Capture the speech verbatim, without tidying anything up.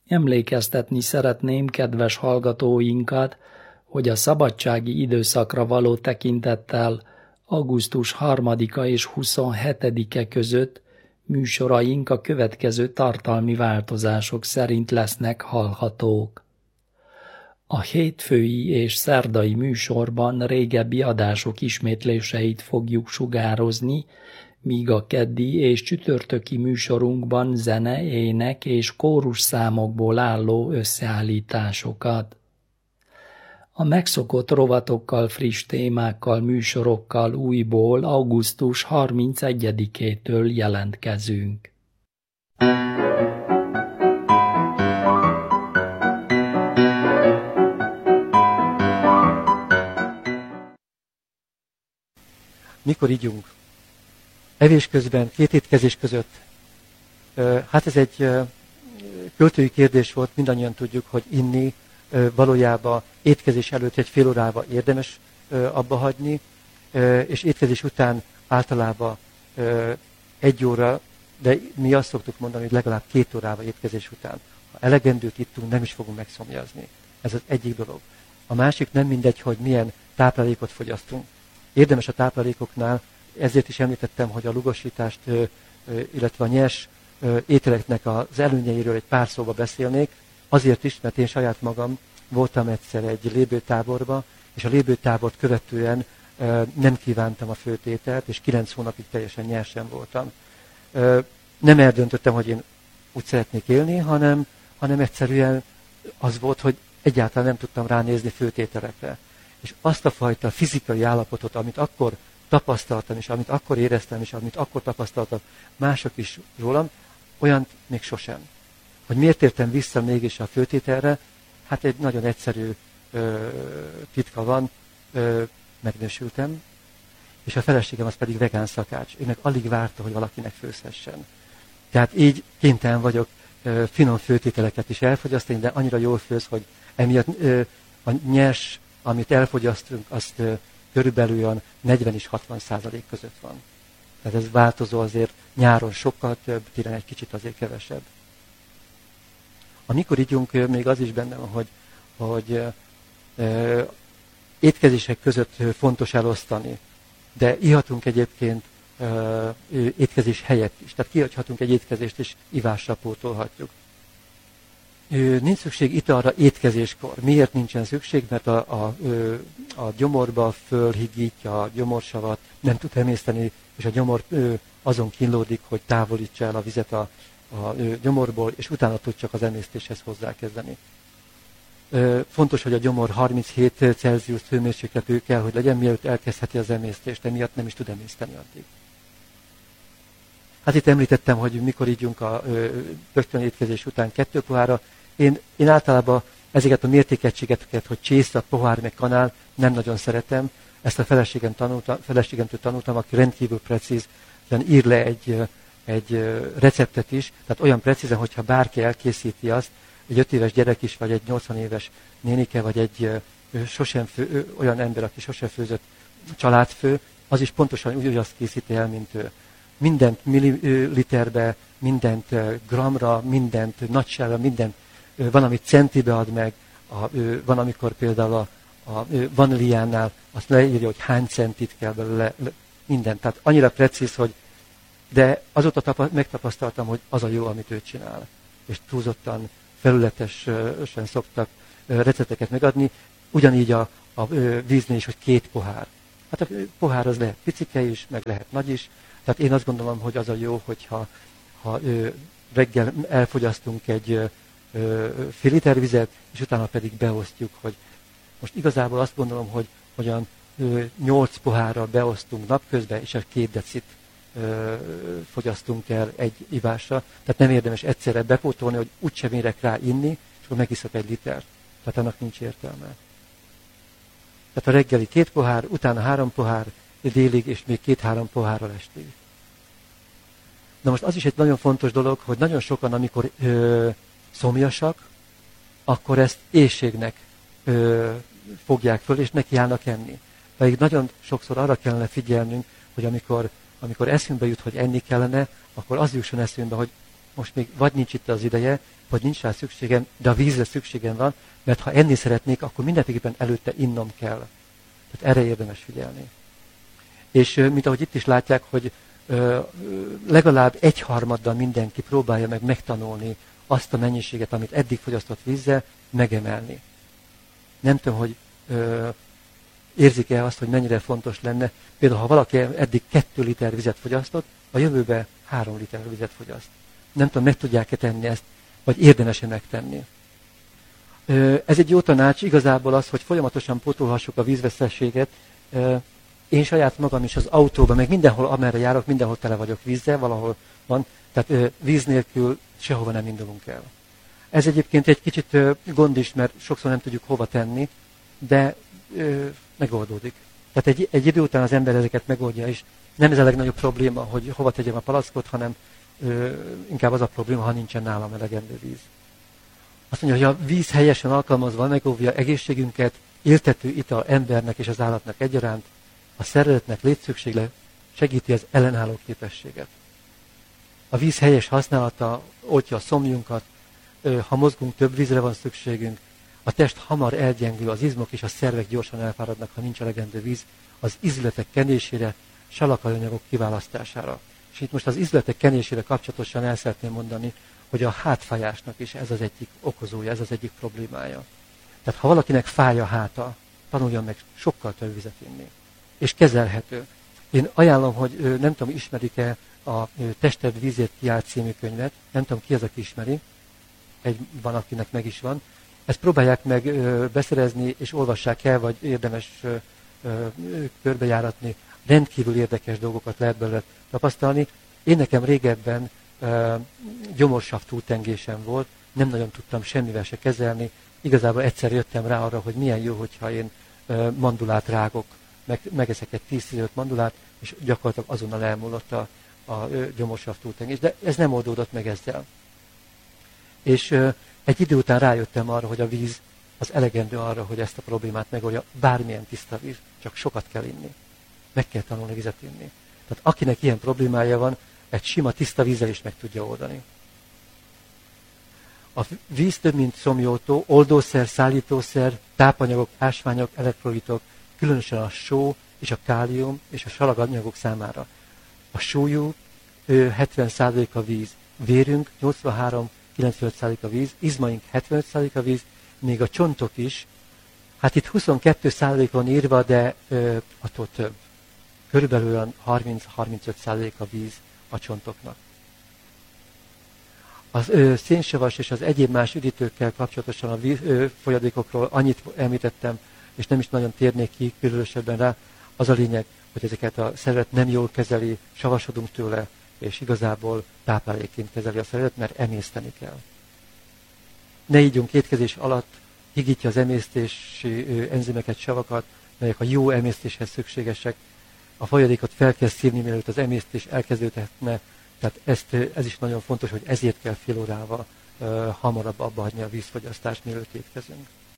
Emlékeztetni szeretném kedves hallgatóinkat, hogy a szabadsági időszakra való tekintettel augusztus harmadika és huszonhetedike között műsoraink a következő tartalmi változások szerint lesznek hallhatók. A hétfői és szerdai műsorban régebbi adások ismétléseit fogjuk sugározni, míg a keddi és csütörtöki műsorunkban zene, ének és kórus számokból álló összeállításokat. A megszokott rovatokkal, friss témákkal, műsorokkal újból augusztus harmincegyedikétől jelentkezünk. Mikor igyunk? Evés közben, két étkezés között. Hát ez egy költői kérdés volt, mindannyian tudjuk, hogy inni valójában étkezés előtt egy fél órával érdemes abba hagyni, és étkezés után általában egy óra, de mi azt szoktuk mondani, hogy legalább két órával étkezés után. Ha elegendőt ittunk, nem is fogunk megszomjazni. Ez az egyik dolog. A másik nem mindegy, hogy milyen táplálékot fogyasztunk. Érdemes a táplálékoknál, ezért is említettem, hogy a lugosítást, illetve a nyers ételeknek az előnyeiről egy pár szóba beszélnék, azért is, mert én saját magam voltam egyszer egy lébőtáborba, és a lébőtábort követően nem kívántam a főtételt, és kilenc hónapig teljesen nyersen voltam. Nem eldöntöttem, hogy én úgy szeretnék élni, hanem, hanem egyszerűen az volt, hogy egyáltalán nem tudtam ránézni főtételekre. És azt a fajta fizikai állapotot, amit akkor tapasztaltam, és amit akkor éreztem, és amit akkor tapasztaltak mások is rólam, olyan még sosem. Hogy miért értem vissza mégis a főtételre? Hát egy nagyon egyszerű ö, titka van, ö, megnősültem, és a feleségem az pedig vegán szakács. Ő meg alig várta, hogy valakinek főzhessen. Tehát így kénytelen vagyok ö, finom főtételeket is elfogyasztani, de annyira jól főz, hogy emiatt ö, a nyers, amit elfogyasztunk, azt ö, körülbelül olyan negyven és hatvan százalék között van. Tehát ez változó, azért nyáron sokkal több, télen egy kicsit azért kevesebb. Amikor igyunk, még az is benne van, hogy, hogy ö, étkezések között fontos elosztani, de ihatunk egyébként ö, étkezés helyett is. Tehát kihagyhatunk egy étkezést, és ivással pótolhatjuk. Ö, nincs szükség italra étkezéskor. Miért nincsen szükség? Mert a, a, a gyomorba fölhigítja a gyomorsavat, nem tud emészteni, és a gyomor ö, azon kínlódik, hogy távolítsa el a vizet a, a ö, gyomorból, és utána tud csak az emésztéshez hozzákezdeni. Ö, fontos, hogy a gyomor harminchét Celsius hőmérsékletű kell, hogy legyen, mielőtt elkezdheti az emésztést, emiatt nem is tud emészteni addig. Hát itt említettem, hogy mikor ígyunk a rögtön étkezés után kettő pohárra. Én, én általában ezeket a mértékegységeket, hogy csésze, pohár, meg kanál, nem nagyon szeretem. Ezt a feleségem tanultam, feleségemtől tanultam, aki rendkívül precíz, ír le egy, egy receptet is, tehát olyan precízen, hogyha bárki elkészíti azt, egy öt éves gyerek is, vagy egy nyolcvan éves nénike, vagy egy sosem fő, olyan ember, aki sosem főzött családfő, az is pontosan úgy, úgy azt készíti el, mint ő. Mindent milliliterbe, mindent gramra, mindent nagyságra, mindent van, amit centibe ad meg, a, van, amikor például a, a vaníliánál azt leírja, hogy hány centit kell belőle, mindent. Tehát annyira precíz, hogy de azóta tapa, megtapasztaltam, hogy az a jó, amit ő csinál. És túlzottan felületesen szoktak recepteket megadni, ugyanígy a, a víznél is, hogy két pohár. Hát a pohár az lehet picike is, meg lehet nagy is. Tehát én azt gondolom, hogy az a jó, hogyha ha, ö, reggel elfogyasztunk egy ö, ö, fél liter vizet, és utána pedig beosztjuk, hogy most igazából azt gondolom, hogy olyan nyolc pohárral beosztunk napközben, és a két decit ö, fogyasztunk el egy ivásra. Tehát nem érdemes egyszerre bepótolni, hogy úgysem érek rá inni, és akkor megiszok egy litert. Tehát annak nincs értelme. Tehát a reggeli két pohár, utána három pohár, délig, és még két-három pohárral estig. Na most az is egy nagyon fontos dolog, hogy nagyon sokan, amikor ö, szomjasak, akkor ezt éhségnek ö, fogják föl, és nekiállnak enni. Pedig nagyon sokszor arra kellene figyelnünk, hogy amikor, amikor eszünkbe jut, hogy enni kellene, akkor az jusson eszünkbe, hogy most még vagy nincs itt az ideje, vagy nincs rá szükségem, de a vízre szükségem van, mert ha enni szeretnék, akkor mindenképpen előtte innom kell. Tehát erre érdemes figyelni. És mint ahogy itt is látják, hogy legalább egyharmaddal mindenki próbálja meg megtanulni azt a mennyiséget, amit eddig fogyasztott vízzel, megemelni. Nem tudom, hogy ö, érzik-e azt, hogy mennyire fontos lenne. Például, ha valaki eddig kettő liter vizet fogyasztott, a jövőben három liter vizet fogyaszt. Nem tudom, meg tudják-e tenni ezt, vagy érdemes-e megtenni. Ö, ez egy jó tanács, igazából az, hogy folyamatosan pótolhassuk a vízveszességet. Ö, én saját magam is az autóban, meg mindenhol, amerre járok, mindenhol tele vagyok vízzel, valahol van. Tehát ö, víz nélkül sehova nem indulunk el. Ez egyébként egy kicsit ö, gond is, mert sokszor nem tudjuk hova tenni, de ö, megoldódik. Tehát egy, egy idő után az ember ezeket megoldja is. Nem ez a legnagyobb probléma, hogy hova tegyem a palackot, hanem ö, inkább az a probléma, ha nincsen nálam elegendő víz. Azt mondja, hogy a víz helyesen alkalmazva megóvja egészségünket, éltető ital embernek és az állatnak egyaránt, a szervezetnek létszükségle segíti az ellenálló képességet. A víz helyes használata oltja a szomjunkat, ha mozgunk, több vízre van szükségünk, a test hamar elgyengül, az izmok és a szervek gyorsan elfáradnak, ha nincs elegendő víz, az ízületek kenésére, salakanyagok kiválasztására. És itt most az ízületek kenésére kapcsolatosan el szeretném mondani, hogy a hátfájásnak is ez az egyik okozója, ez az egyik problémája. Tehát ha valakinek fáj a háta, tanuljon meg sokkal több vizet inni. És kezelhető. Én ajánlom, hogy nem tudom, ismerik-e a Tested vízért kiállt című könyvet, nem tudom, ki az, aki ismeri, egy van, akinek meg is van. Ezt próbálják meg ö, beszerezni, és olvassák el, vagy érdemes ö, ö, körbejáratni. Rendkívül érdekes dolgokat lehet belőle tapasztalni. Én nekem régebben ö, gyomorsav túltengésem volt, nem nagyon tudtam semmivel se kezelni. Igazából egyszer jöttem rá arra, hogy milyen jó, hogyha én ö, mandulát rágok, meg, megeszek egy tíz-tizenöt mandulát, és gyakorlatilag azonnal elmúlott a, a ö, gyomorsav túltengés. De ez nem oldódott meg ezzel. És ö, egy idő után rájöttem arra, hogy a víz az elegendő arra, hogy ezt a problémát megoldja. Bármilyen tiszta víz, csak sokat kell inni. Meg kell tanulni vizet inni. Tehát akinek ilyen problémája van, egy sima tiszta vízzel is meg tudja oldani. A víz több, mint szomjótó, oldószer, szállítószer, tápanyagok, ásványok, elektrolitok, különösen a só és a kálium és a salaganyagok számára. A sólyú hetven százalék a víz, vérünk nyolcvanhárom kilencvenöt százalék a víz, izmaink hetvenöt százalék a víz, még a csontok is, hát itt huszonkettő százalék van írva, de ö, attól több. Körülbelül harminc-harmincöt százalék a víz a csontoknak. Az ö, szénsavas és az egyéb más üdítőkkel kapcsolatosan a víz, ö, folyadékokról annyit említettem, és nem is nagyon térnék ki különösebben rá. Az a lényeg, hogy ezeket a szervezet nem jól kezeli, savasodunk tőle, és igazából táplálékként kezeli a szervezet, mert emészteni kell. Ne ígyunk étkezés alatt, higítja az emésztési enzimeket, savakat, melyek a jó emésztéshez szükségesek. A folyadékot fel kell szívni, mielőtt az emésztés elkezdődhetne, tehát ezt, ez is nagyon fontos, hogy ezért kell fél órával uh, hamarabb abba hagyni a vízfogyasztást, mielőtt étkezünk.